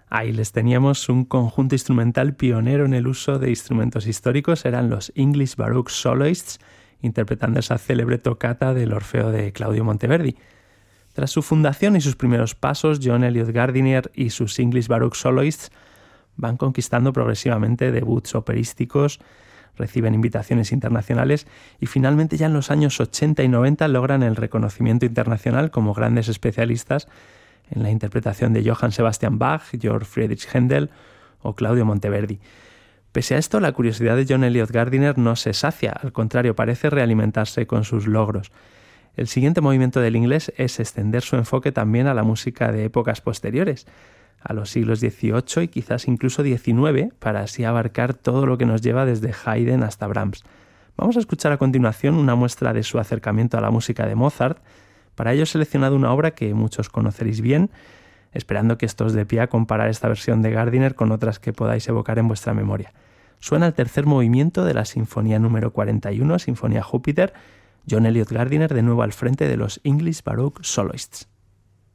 Ahí les teníamos un conjunto instrumental pionero en el uso de instrumentos históricos. Eran los English Baroque Soloists, interpretando esa célebre tocata del Orfeo de Claudio Monteverdi. Tras su fundación y sus primeros pasos, John Eliot Gardiner y sus English Baroque Soloists van conquistando progresivamente debuts operísticos, reciben invitaciones internacionales y finalmente ya en los años 80 y 90 logran el reconocimiento internacional como grandes especialistas en la interpretación de Johann Sebastian Bach, Georg Friedrich Händel o Claudio Monteverdi. Pese a esto, la curiosidad de John Eliot Gardiner no se sacia, al contrario, parece realimentarse con sus logros. El siguiente movimiento del inglés es extender su enfoque también a la música de épocas posteriores, a los siglos XVIII y quizás incluso XIX, para así abarcar todo lo que nos lleva desde Haydn hasta Brahms. Vamos a escuchar a continuación una muestra de su acercamiento a la música de Mozart. Para ello he seleccionado una obra que muchos conoceréis bien, esperando que esto os dé pie a comparar esta versión de Gardiner con otras que podáis evocar en vuestra memoria. Suena el tercer movimiento de la Sinfonía número 41, Sinfonía Júpiter, John Eliot Gardiner de nuevo al frente de los English Baroque Soloists.